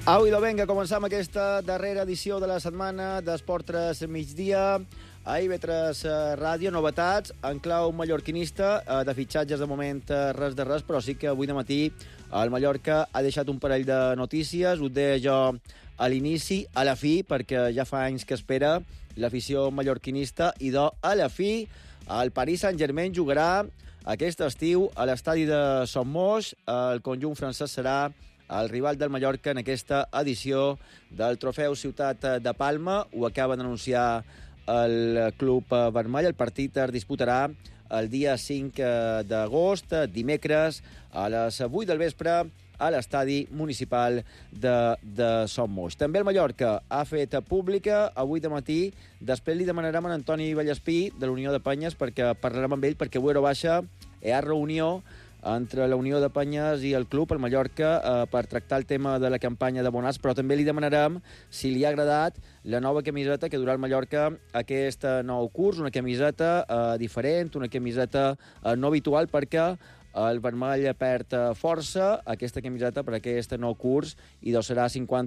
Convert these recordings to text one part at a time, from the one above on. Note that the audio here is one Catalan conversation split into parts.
Au, idò, vinga, començam aquesta darrera edició de la setmana d'Esport 3 migdia. A IB3 Ràdio, novetats en clau mallorquinista, de fitxatges de moment res de res, però sí que avui de matí el Mallorca ha deixat un parell de notícies, ho deia jo a l'inici, a la fi, perquè ja fa anys que espera l'afició mallorquinista, i a la fi el Paris Saint-Germain jugarà aquest estiu a l'estadi de Son Moix. El conjunt francès serà el rival del Mallorca en aquesta edició del Trofeu Ciutat de Palma. Ho acaba d'anunciar el club vermell. El partit es disputarà el dia 5 d'agost, dimecres, a les 8 del vespre, a l'estadi municipal de Son Moix. També el Mallorca ha fet pública avui de matí. Després li demanarem a Antoni Vallespí, de l'Unió de Penyes, perquè parlarem amb ell, perquè avui a baixa hi ha reunió entre la Unió de Penyes i el club, el Mallorca, per tractar el tema de la campanya d'abonats, però també li demanarem si li ha agradat la nova camiseta que durà el Mallorca aquest nou curs, una camiseta diferent, una camiseta no habitual, perquè el vermell perd força aquesta camiseta per aquest nou curs, i serà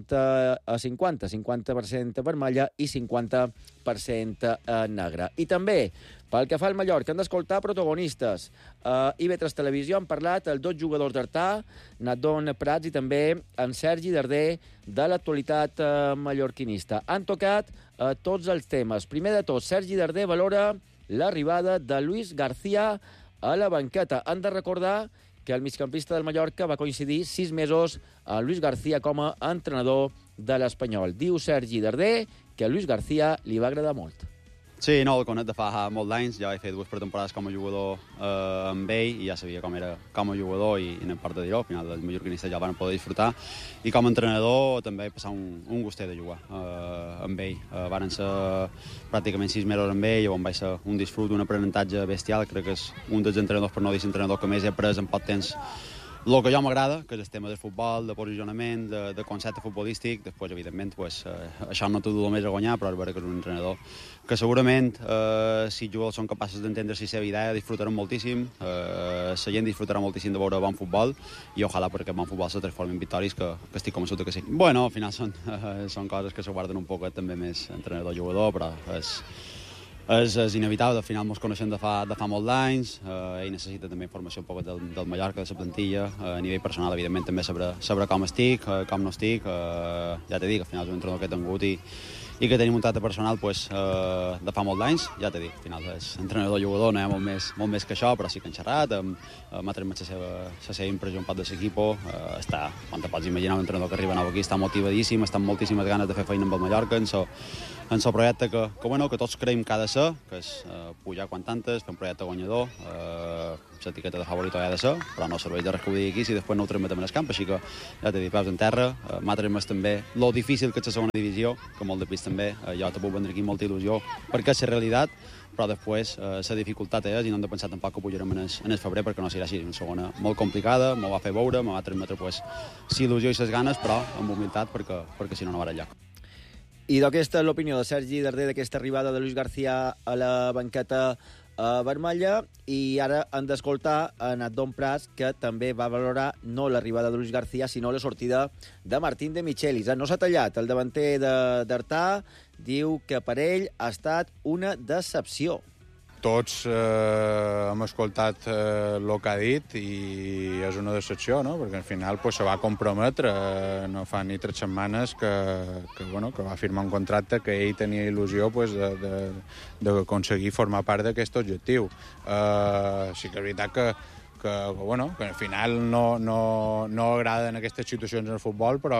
50% vermella i 50% negra. I també, pel que fa al Mallorca, han d'escoltar protagonistes. IB3 Televisió han parlat els dos jugadors d'Artà, Nadon Prats i també en Sergi Darder, de l'actualitat mallorquinista. Han tocat tots els temes. Primer de tot, Sergi Darder valora l'arribada de Luis García a la banqueta. Han de recordar que el migcampista del Mallorca va coincidir 6 mesos amb Luis García com a entrenador de l'Espanyol. Diu Sergi Darder que a Luis García li va agradar molt. Sí, no, el conec de fa molt d'anys. Ja vaig fer 2 pretemporades com a jugador amb ell, i ja sabia com era com a jugador, i no em part de dir-ho. Al final els mallorquinistes ja el van poder disfrutar, i com a entrenador també vaig passar un gustet de jugar amb ell. Varen ser pràcticament 6 mesos amb ell, on vaig ser un disfrut, un aprenentatge bestial. Crec que és un dels entrenadors, per no dir entrenador, que més he après en poc temps el que jo m'agrada, que és el tema del futbol, de posicionament, de concepte futbolístic. Després, evidentment, això no t'ho du més a guanyar, però és vera que és un entrenador que segurament, si els jugadors són capaços d'entendre la seva idea, disfrutaran moltíssim, la gent disfrutarà moltíssim de veure bon futbol, i ojalà perquè el bon futbol se transformi en victòries, que estic convençut que sí. Bueno, al final són coses que se guarden un poc també més entrenador-jugador, però és inevitable. Al final ens coneixem de fa molts anys. Ell necessita també informació un poc del Mallorca, de la plantilla. A nivell personal, evidentment, també sabrà com estic, com no estic. Ja t'he dit, al final és un entrenador que he tingut i que tenim un tracte personal de fa molts anys. Ja t'he dit, al final és entrenador-jugador, no hi ha molt més que això, però sí que han xerrat, m'ha transmès la seva impressió un poc de l'equip. Quan te pots imaginar un entrenador que arriba nou aquí, està motivadíssim, està amb moltíssimes ganes de fer feina amb el Mallorca, en el projecte que tots creiem que ha de ser, que és pujar quan tantes, fer un projecte guanyador. L'etiqueta de favorito ha de ser, però no serveix de res que ho digui aquí si després no ho transmetem en el camp. Així que, ja t'he dit, peus en terra. M'ha transmès també lo difícil que és la segona divisió, que molt de pis també. Jo te puc vendre aquí molta il·lusió, perquè és la realitat, però després la dificultat és, i no hem de pensar tampoc que pujarem en el febrer, perquè no serà així. Una segona molt complicada, m'ho va fer veure, me va transmetre il·lusió i les ganes, però amb humilitat, perquè si no va enlloc. I d'aquesta és l'opinió de Sergi Darder, d'aquesta arribada de Luis García a la banqueta vermella. I ara han d'escoltar a Nadon Prats, que també va valorar no l'arribada de Luis García, sinó la sortida de Martín de Michelis. No s'ha tallat. El davanter d'Artà diu que per ell ha estat una decepció. Tots hem escoltat el que ha dit, i és una decepció, no? Perquè al final se va comprometre. No fa ni 3 setmanes que va firmar un contracte que ell tenia il·lusió d'aconseguir formar part d'aquest objectiu. Sí que és veritat que al final no agraden aquestes situacions en el futbol, però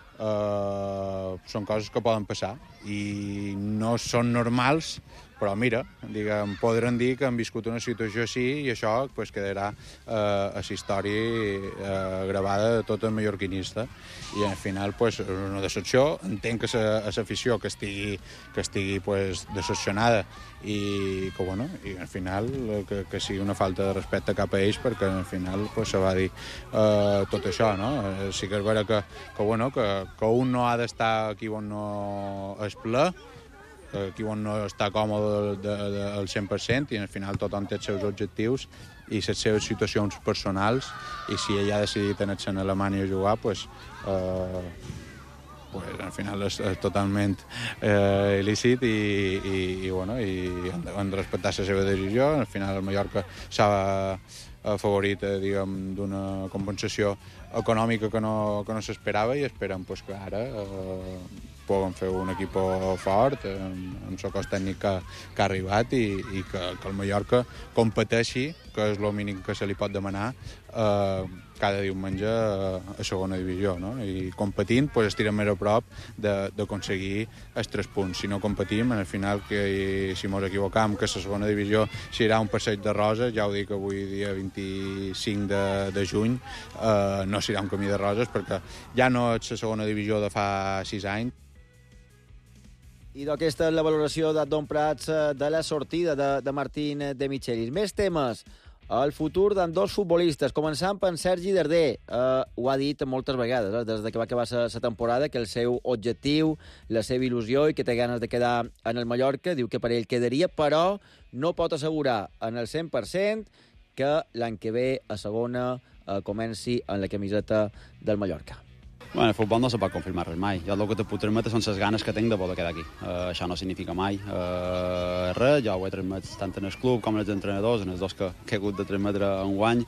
són coses que poden passar i no són normals. Però mira, podran dir que han viscut una situació així, i això quedarà a la història gravada de tot el mallorquinista. I al final és una decepció. Entenc que l'afició que estigui decepcionada, i que al final que sigui una falta de respecte cap a ells, perquè al final se va dir tot això, no? Sí que és vera que un no ha d'estar aquí on no es ple, aquí on no està còmode al 100%, i al final tothom té els seus objectius i les seves situacions personals, i si ell ha decidit anar-se'n a Alemanya a jugar, pues, al final és totalment il·lícit i han de respectar la seva decisió. Al final el Mallorca s'ha afavorit, diguem, d'una compensació econòmica que no s'esperava i esperem pues, que ara puguem fer un equip fort amb el cos tècnic que ha arribat i que el Mallorca competeixi, que és el mínim que se li pot demanar cada diumenge a segona divisió, no? I competint pues, estirem més a prop d'aconseguir els 3 punts. Si no competim, al final, si ens equivocam, que la segona divisió serà un passeig de roses, ja ho dic avui dia 25 de juny, no serà un camí de roses, perquè ja no és la segona divisió de fa 6 anys. I d'aquesta és la valoració d'Adon Prats de la sortida de Martín de Michelis. Més temes. El futur d'ambdós futbolistes, començant per Sergi Darder. Ho ha dit moltes vegades, des que va acabar la temporada, que el seu objectiu, la seva il·lusió i que té ganes de quedar en el Mallorca, diu que per ell quedaria, però no pot assegurar en el 100% que l'any que ve a segona comenci en la camiseta del Mallorca. Bueno, el futbol no se pot confirmar res mai. Jo el que te puc transmetre són les ganes que tinc de poder quedar aquí. Això no significa mai res. Jo ho he transmet tant en el club com en els entrenadors, en els dos que he hagut de transmetre enguany.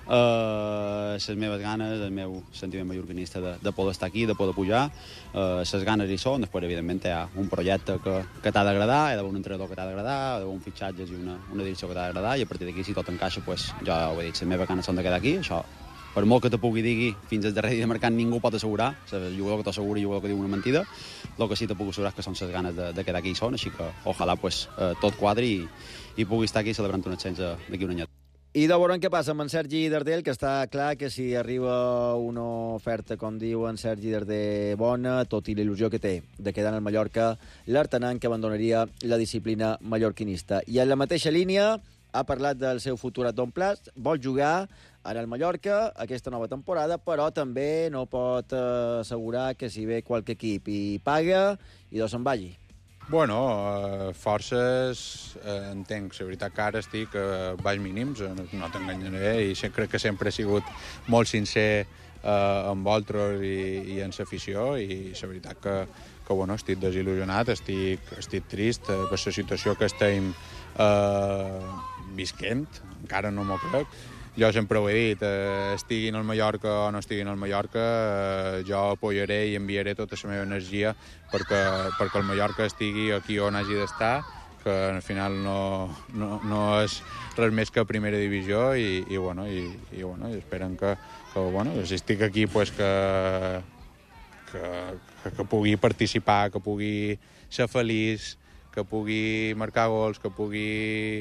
Les meves ganes, el meu sentiment mallorquinista de poder estar aquí, de poder pujar. Les ganes hi són. Després, evidentment, hi ha un projecte que t'ha d'agradar, hi ha d'haver un entrenador que t'ha d'agradar, hi ha d'haver un fitxatge i una direcció que t'ha d'agradar, i a partir d'aquí, si tot encaixa, pues, jo ho he dit, les meves ganes són de quedar aquí. Això, per molt que te pugui dir fins al darrer dia de mercat, ningú pot assegurar. El jugador que t'assegura i el jugador que diu una mentida. El que sí te puc assegurar és que són les ganes de quedar aquí són, així que ojalà pues, tot quadri i pugui estar aquí celebrant un ascens d'aquí un anyet. I de veurem què passa amb en Sergi Darder, que està clar que si arriba una oferta, com diu en Sergi Darder, bona, tot i la il·lusió que té de quedar en el Mallorca, l'artenant que abandonaria la disciplina mallorquinista. I en la mateixa línia ha parlat del seu futur a Don Prats, vol jugar en el Mallorca aquesta nova temporada, però també no pot assegurar que si ve qualque equip i paga, i doncs se'n vagi. Bueno, forces entenc. La veritat que ara estic a baix mínims, no t'enganyaré, i crec que sempre he sigut molt sincer amb vosaltres i en l'afició, i la veritat que bueno, estic desil·lusionat, estic trist per la situació que estem visquent, encara no m'ho crec. Jo sempre ho he dit, estiguin al Mallorca o no estiguin al Mallorca, jo apoyaré i enviaré tota la meva energia perquè el Mallorca estigui aquí on hagi d'estar, que al final no és res més que primera divisió i esperen que si estic aquí pues, que pugui participar, que pugui ser feliç, que pugui marcar gols, que pugui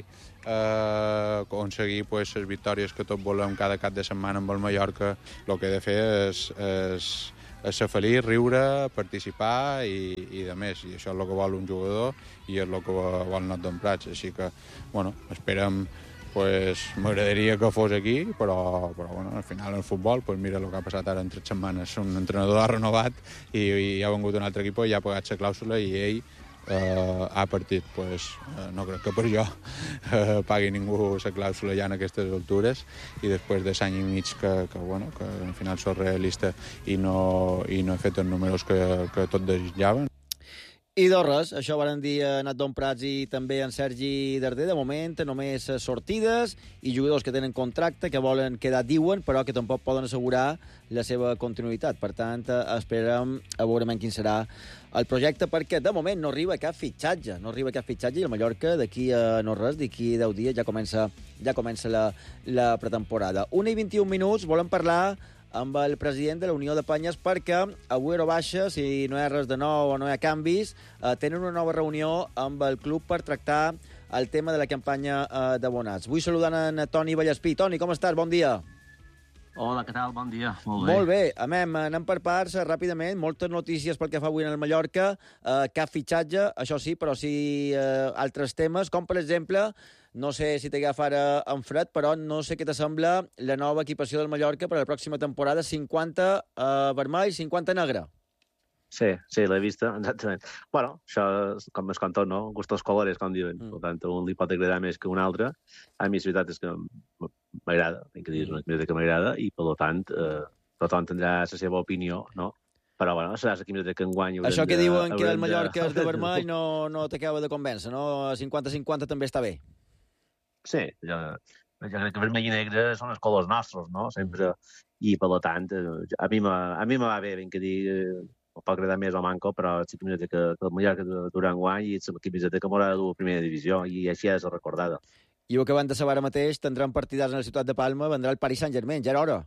aconseguir pues, les victòries que tots volem cada cap de setmana amb el Mallorca. El que he de fer és ser feliç, riure, participar i de més. I això és el que vol un jugador i és el que vol Adon Prats. Així que, bueno, esperem. Pues, m'agradaria que fos aquí, però bueno, al final el futbol, pues mira el que ha passat ara en 3 setmanes. Un entrenador ha renovat i ha vengut un altre equip i ha pagat la clàusula i ell ha partit. Pues, no crec que per jo pagui ningú la clàusula ja en aquestes altures, i després de l'any i mig que al final soc realista i no he fet els números que tot desitjaven. I doncs res, això varen dir en Adon Prats i també en Sergi Darder. De moment només sortides i jugadors que tenen contracte, que volen quedar, diuen, però que tampoc poden assegurar la seva continuïtat. Per tant, esperem a veure quin serà el projecte, perquè de moment no arriba cap fitxatge. I el Mallorca d'aquí a no res, d'aquí 10 dies ja comença la pretemporada. 1:21, volem parlar amb el president de la Unió de Penyes, perquè avui a baixa, si no hi ha res de nou o no hi ha canvis, tenen una nova reunió amb el club per tractar el tema de la campanya d'abonats. Vull saludar en Toni Vallespí. Toni, com estàs? Bon dia. Hola, què tal? Bon dia. Molt bé. Molt bé. Anem per parts, ràpidament. Moltes notícies pel que fa avui en el Mallorca. Cap fitxatge, això sí, però sí altres temes, com per exemple, no sé si t'agafa ara en fred, però no sé què t'assembla la nova equipació del Mallorca per a la pròxima temporada, 50 vermell, 50 negre. Sí, l'he vista, exactament. Bueno, això, com es conta, no? Gustos colores, com diuen. Per tant, a un li pot agradar més que a un altre. A mi, la veritat és que m'agrada, tinc que dir, és una camiseta que m'agrada, i, per tant, tothom tindrà la seva opinió, no? Però, bueno, serà la camiseta que enguany haurem Això que diuen que el haurem Mallorca és de vermell no t'acaba de convèncer, no? 50-50 també està bé. Sí, jo crec que vermell i negre són els colors nostres, no? Sempre. I, per tant, a mi me va bé, ben que dir, em pot agradar més o manco, però és la camiseta que el Mallorca durant guany i és la camiseta que m'haurà de dur a primera divisió, i així ha de ser recordada. I ho acabem de saber ara mateix, tindran partidars en la ciutat de Palma, vendrà el Paris Saint-Germain, ja era hora.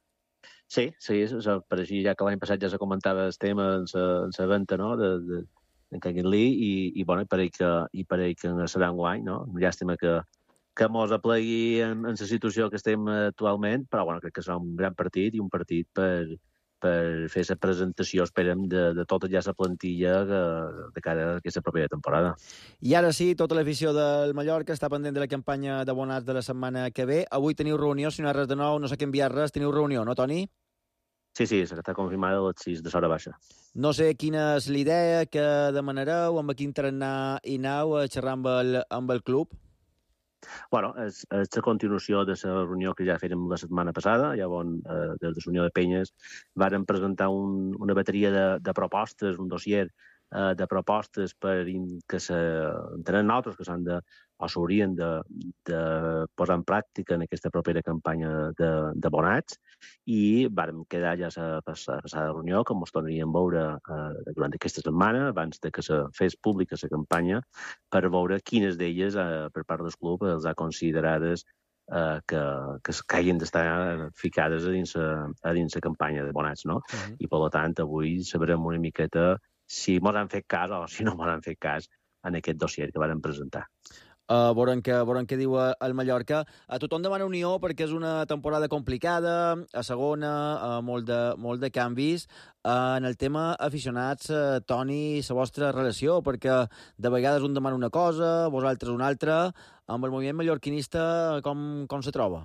Sí, per així, ja que l'any passat ja se comentava el tema en la venda, no?, d'en Kangin Lee, i bueno, pareix que serà enguany, no? Llàstima que mos aplegui en la situació que estem actualment, però bueno, crec que serà un gran partit i un partit per fer la presentació, esperem, de tota ja la plantilla de cara a aquesta propera temporada. I ara sí, tota l'afició del Mallorca està pendent de la campanya d'abonats de la setmana que ve. Avui teniu reunió, si no hi ha res de nou, no sé què enviar res, teniu reunió, no, Toni? Sí, està confirmada a les 6 de l'hora baixa. No sé quina és l'idea que demanareu, amb quin tarannà hi aneu a xerrar amb el club. Bueno, és la continuació de la reunió que ja fèrem la setmana passada, ja on des de l'Unió de Penyes varen presentar una bateria de propostes, un dossier de propostes que entenem nosaltres que s'han o s'haurien de posar en pràctica en aquesta propera campanya d'abonats, i vàrem quedar ja a la passada reunió que ens tornaríem a veure durant aquesta setmana, abans de que se fes pública la campanya, per veure quines d'elles, per part del club, els ha considerades que hagin d'estar ficades a dins la campanya d'abonats, no? I, per tant, avui sabrem una miqueta si mos han fet cas o si no mos han fet cas en aquest dossier que varen presentar. Veurem què diu el Mallorca. A tothom demana unió perquè és una temporada complicada, a segona, molt de canvis. En el tema aficionats, Toni, la vostra relació, perquè de vegades un demana una cosa, vosaltres una altra. Amb el moviment mallorquinista, com se troba?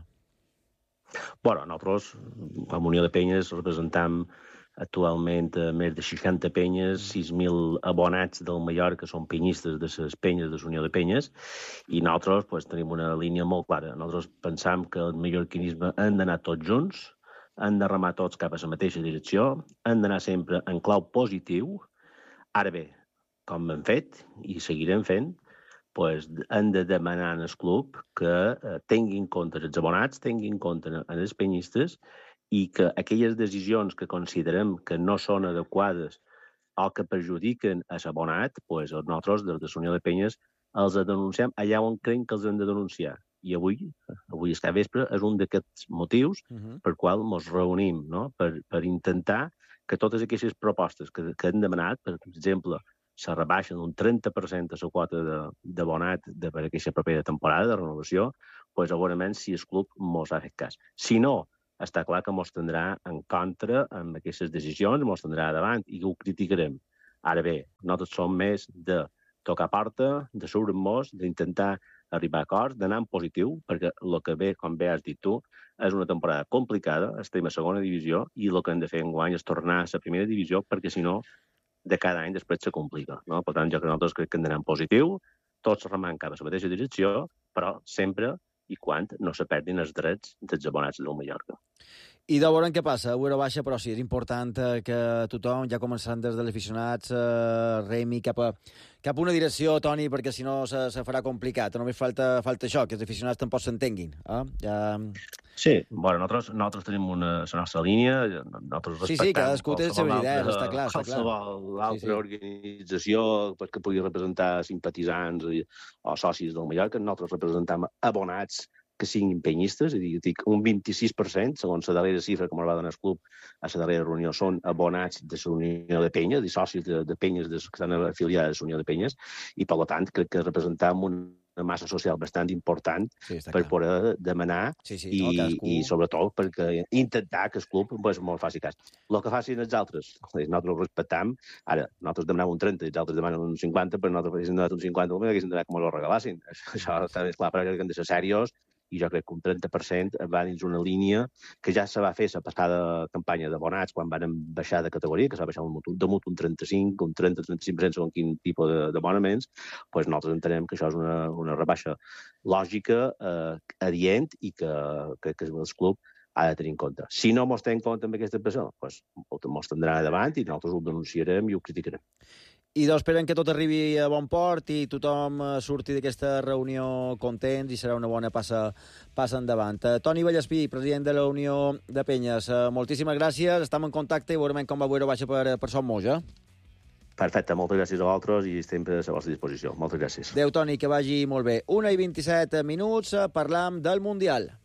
Bueno, nosaltres, amb Unió de Penyes, representam actualment més de 60 penyes, 6.000 abonats del Mallorca són penyistes de les penyes de l'Unió de Penyes, i nosaltres tenim una línia molt clara. Nosaltres pensam que el mallorquinisme han d'anar tots junts, han de remar tots cap a la mateixa direcció, han d'anar sempre en clau positiu. Ara bé, com hem fet i seguirem fent, han de demanar al club que tingui en compte els abonats, tingui en compte els penyistes, i que aquelles decisions que considerem que no són adequades o que perjudiquen a l'abonat, nosaltres, des de l'Unió de Penyes, els denunciem allà on creiem que els hem de denunciar. I avui aquest vespre, és un d'aquests motius per qual ens reunim, no? Per intentar que totes aquestes propostes que hem demanat, per exemple, se rebaixen un 30% a la quota d'abonat per aquesta propera temporada de renovació, segurament si el club ens ha fet cas. Si no, està clar que ens tindrà en contra amb aquestes decisions, ens tindrà davant i ho criticarem. Ara bé, nosaltres som més de tocar porta, de seure-nos, d'intentar arribar a acords, d'anar en positiu, perquè el que ve, com bé has dit tu, és una temporada complicada, estem a segona divisió, i el que hem de fer enguany és tornar a la primera divisió, perquè si no, de cada any després se complica. No? Per tant, jo crec que nosaltres crec que hem d'anar en positiu, tots remant cap a la mateixa direcció, però sempre i quan no se perdin els drets dels abonats del Mallorca. I de veurem què passa, a veure baixa, però sí, és important que tothom, ja començant des dels aficionats, remi cap a una direcció, Toni, perquè si no se farà complicat. Només falta això, que els aficionats tampoc s'entenguin. Sí, bueno, nosaltres tenim la nostra línia, nosaltres respectem... Sí, cadascú té les seves idees, està clar. Qualsevol altra organització que pugui representar simpatitzants o socis del Mallorca, nosaltres representam abonats que siguin penyistes, és a dir, un 26%, segons la darrera xifra que ens va donar el club a la darrera reunió, són abonats de la Unió de Penyes, i socis de penyes que estan afiliades a la Unió de Penyes, i per tant crec que representam una massa social bastant important per poder demanar i sobretot perquè intentar que el club molt faci cas. El que facin els altres, nosaltres ho respectam. Ara, nosaltres demanem un 30 i els altres demanen un 50, però nosaltres haguéssim donat un 50, haguéssim donat com els regalassin. Això està més clar, però crec que hem de ser serios, i jo crec que un 30% va dins una línia que ja se va fer la passada campanya d'abonats quan van baixar de categoria, que s'ha baixat de mut un 35, un 30-35% segons quin tipus d'abonaments, nosaltres entenem que això és una rebaixa lògica, adient, i que el club ha de tenir en compte. Si no mos té en compte amb aquesta pressió, doncs mos tindrà davant i nosaltres ho denunciarem i ho criticarem. I doncs esperem que tot arribi a bon port i tothom surti d'aquesta reunió contents i serà una bona passa endavant. Toni Vallespí, president de la Unió de Penyes, moltíssimes gràcies, estem en contacte i veurem com va veure baixa per Son Moix. Perfecte, moltes gràcies a vosaltres i sempre a la vostra disposició. Moltes gràcies. Adéu, Toni, que vagi molt bé. 1:27 minuts, parlam del Mundial.